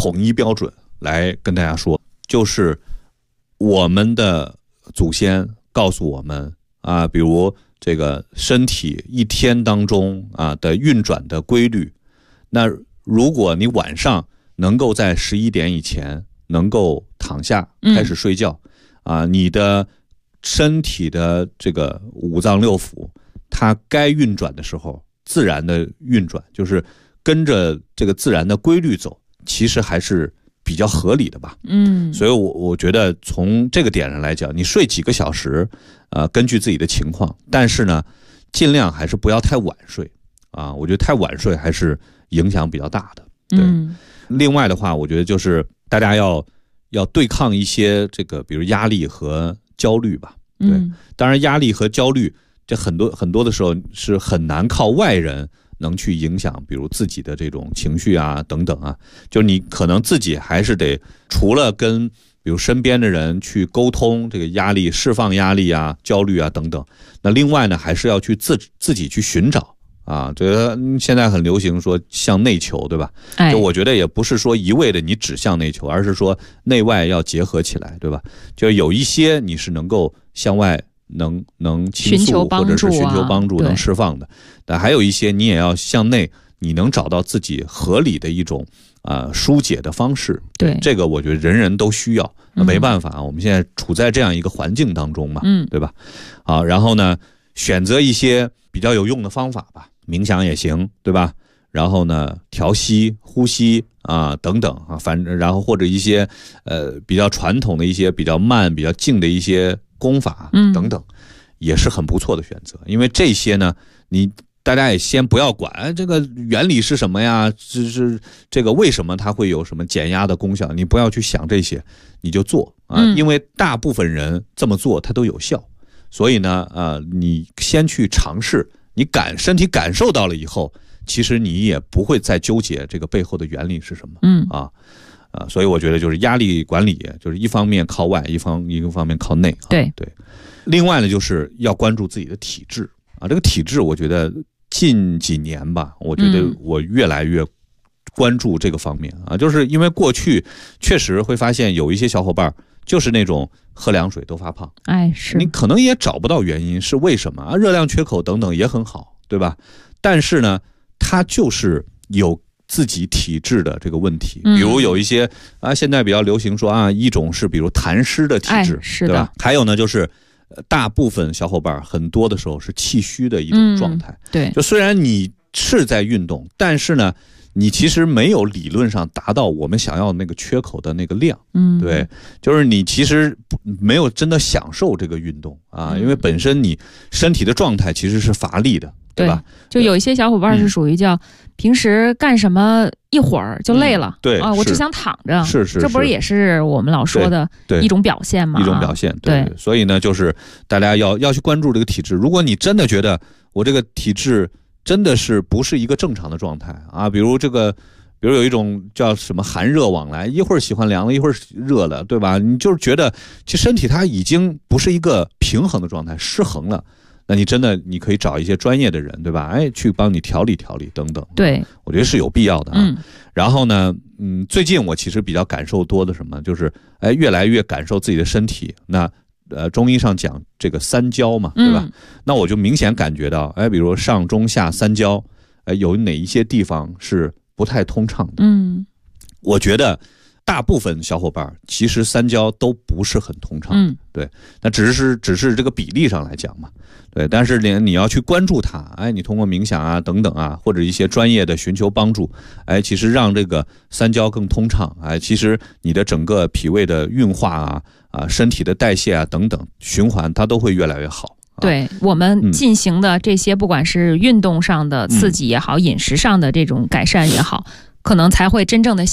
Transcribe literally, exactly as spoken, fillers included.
统一标准来跟大家说，就是我们的祖先告诉我们啊，比如这个身体一天当中啊的运转的规律，那如果你晚上能够在十一点以前能够躺下开始睡觉、嗯、啊，你的身体的这个五脏六腑它该运转的时候自然的运转，就是跟着这个自然的规律走，其实还是比较合理的吧。嗯，所以我我觉得从这个点上来讲，你睡几个小时呃根据自己的情况，但是呢尽量还是不要太晚睡啊，我觉得太晚睡还是影响比较大的。对、嗯、另外的话我觉得就是大家要要对抗一些这个比如压力和焦虑吧。对、嗯、当然压力和焦虑这很多很多的时候是很难靠外人能去影响，比如自己的这种情绪啊等等啊，就是你可能自己还是得除了跟比如身边的人去沟通这个压力，释放压力啊焦虑啊等等，那另外呢还是要去自自己去寻找啊，这个现在很流行说向内求，对吧？就我觉得也不是说一味的你只向内求，而是说内外要结合起来，对吧？就有一些你是能够向外能能倾诉或者是寻求帮助能释放的，但还有一些你也要向内，你能找到自己合理的一种啊、呃、疏解的方式。对，这个我觉得人人都需要，那没办法啊、嗯，我们现在处在这样一个环境当中嘛，嗯，对吧？好，然后呢，选择一些比较有用的方法吧，冥想也行，对吧？然后呢，调息、呼吸啊等等啊，反正然后或者一些呃比较传统的一些比较慢、比较静的一些功法等等、嗯、也是很不错的选择。因为这些呢你大家也先不要管这个原理是什么呀，这是这个为什么它会有什么减压的功效，你不要去想这些，你就做啊、嗯、因为大部分人这么做它都有效，所以呢呃你先去尝试，你感身体感受到了以后，其实你也不会再纠结这个背后的原理是什么。嗯啊啊，所以我觉得就是压力管理，就是一方面靠外，一方一个方面靠内、啊。对对。另外呢，就是要关注自己的体质啊。这个体质，我觉得近几年吧，我觉得我越来越关注这个方面啊，就是因为过去确实会发现有一些小伙伴就是那种喝凉水都发胖，哎，是你可能也找不到原因是为什么啊，热量缺口等等也很好，对吧？但是呢，他就是有自己体质的这个问题，比如有一些、嗯、啊，现在比较流行说啊，一种是比如痰湿的体质，哎、是的，对吧？还有呢，就是大部分小伙伴很多的时候是气虚的一种状态、嗯。对，就虽然你是在运动，但是呢，你其实没有理论上达到我们想要那个缺口的那个量。嗯，对，就是你其实没有真的享受这个运动啊，嗯、因为本身你身体的状态其实是乏力的。对吧？就有一些小伙伴是属于叫、嗯、平时干什么一会儿就累了、嗯、对啊，我只想躺着，是是，这不是也是我们老说的一种表现吗？一种表现， 对, 对，所以呢，就是大家要要去关注这个体质。如果你真的觉得我这个体质真的是不是一个正常的状态啊，比如这个，比如有一种叫什么寒热往来，一会儿喜欢凉了，一会儿热了，对吧？你就是觉得其实身体它已经不是一个平衡的状态，失衡了。那你真的你可以找一些专业的人，对吧？哎，去帮你调理调理等等。对，我觉得是有必要的啊。嗯、然后呢，嗯，最近我其实比较感受多的什么，就是哎，越来越感受自己的身体。那呃，中医上讲这个三焦嘛，对吧？嗯、那我就明显感觉到，哎，比如上中下三焦，哎，有哪一些地方是不太通畅的？嗯，我觉得大部分小伙伴其实三焦都不是很通畅。嗯，对，那只是只是这个比例上来讲嘛。对，但是你你要去关注它，哎，你通过冥想啊等等啊，或者一些专业的寻求帮助，哎，其实让这个三焦更通畅，哎，其实你的整个脾胃的运化啊啊，身体的代谢啊等等循环，它都会越来越好。对，我们进行的这些，不管是运动上的刺激也好，嗯、饮食上的这种改善也好，可能才会真正的